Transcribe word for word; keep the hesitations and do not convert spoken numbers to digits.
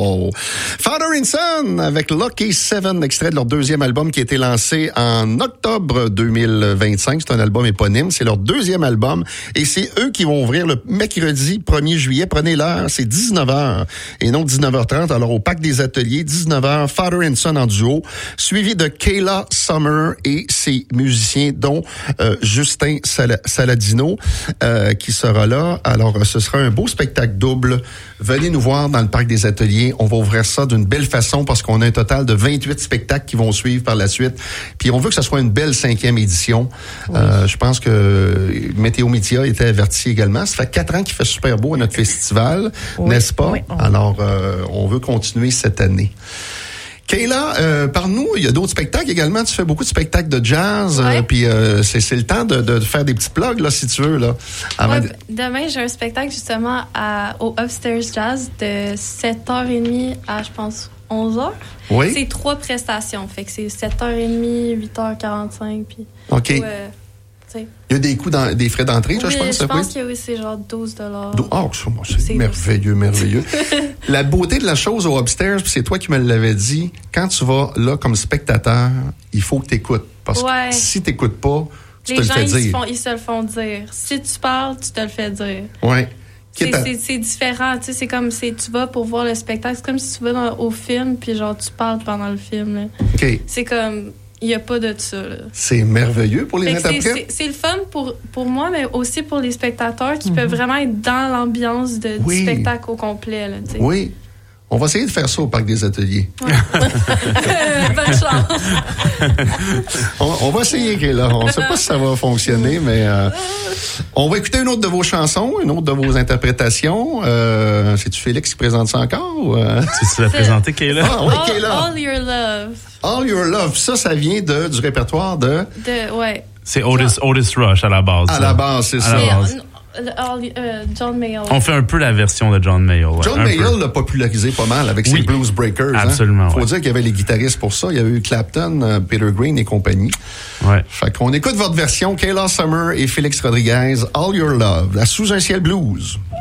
Rock'n'Roll. Father and Son avec Lucky Seven, extrait de leur deuxième album qui a été lancé en octobre deux mille vingt-cinq. C'est un album éponyme. C'est leur deuxième album et c'est eux qui vont ouvrir le mercredi premier juillet. Prenez l'heure, c'est dix-neuf heures et non dix-neuf heures trente. Alors au Parc des Ateliers, dix-neuf heures, Father and Son en duo, suivi de Kayla Summer et ses musiciens dont euh, Justin Sal- Saladino euh, qui sera là. Alors ce sera un beau spectacle double. Venez nous voir dans le Parc des Ateliers. On va ouvrir ça d'une belle façon parce qu'on a un total de vingt-huit spectacles qui vont suivre par la suite. Puis on veut que ce soit une belle cinquième édition. Oui. Euh, je pense que Météo Média était averti également. Ça fait quatre ans qu'il fait super beau à notre festival, oui. n'est-ce pas? Oui. Alors, euh, on veut continuer cette année. Kayla, euh, parle-nous, il y a d'autres spectacles également. Tu fais beaucoup de spectacles de jazz, ouais. euh, puis euh, c'est, c'est le temps de, de faire des petits plugs, là, si tu veux. Là. Ouais, de... Demain, j'ai un spectacle justement à, au Upstairs Jazz de sept heures trente à, je pense, onze heures. Oui. C'est trois prestations, fait que c'est sept heures trente, huit heures quarante-cinq, puis... OK. Où, euh, il y a des coûts, dans, des frais d'entrée, oui, je pense. Je pense oui. qu'il y a aussi genre douze dollars. Oh, c'est, c'est merveilleux, aussi. merveilleux. La beauté de la chose au Upstairs, c'est toi qui me l'avais dit, quand tu vas là comme spectateur, il faut que tu écoutes. Parce ouais. que si tu n'écoutes pas, tu Les te gens, le fais ils dire. Se font, ils se le font dire. Si tu parles, tu te le fais dire. Oui. C'est, c'est, c'est différent, tu sais, c'est comme c'est, tu vas pour voir le spectacle. C'est comme si tu vas dans, au film, puis genre tu parles pendant le film. Là. OK. C'est comme... Il n'y a pas de ça. Là. C'est merveilleux pour les fait interprètes. C'est, c'est, c'est le fun pour, pour moi, mais aussi pour les spectateurs qui mm-hmm. peuvent vraiment être dans l'ambiance de, oui. du spectacle au complet. Là, oui. On va essayer de faire ça au Parc des Ateliers. Ouais. Bonne chance. on, on va essayer, Kayla. On ne sait pas si ça va fonctionner, mais euh, on va écouter une autre de vos chansons, une autre de vos interprétations. Euh, c'est-tu Félix qui présente ça encore? Ou, euh... C'est-tu la présenter, Kayla? Ah, oui, all, Kayla. All Your Love. All Your Love. Ça, ça vient de, du répertoire de... De, ouais. C'est Otis, Otis Rush à la base. À ça. la base, c'est à ça. La base. All, uh, John Mayall. On fait un peu la version de John Mayall. Ouais, John Mayall l'a popularisé pas mal avec oui. ses Blues Breakers. Absolument. Il hein? faut ouais. dire qu'il y avait les guitaristes pour ça. Il y avait eu Clapton, uh, Peter Green et compagnie. Ouais. Fait qu'on écoute votre version, Kayla Summer et Félix Rodriguez, All Your Love, la Sous un ciel blues.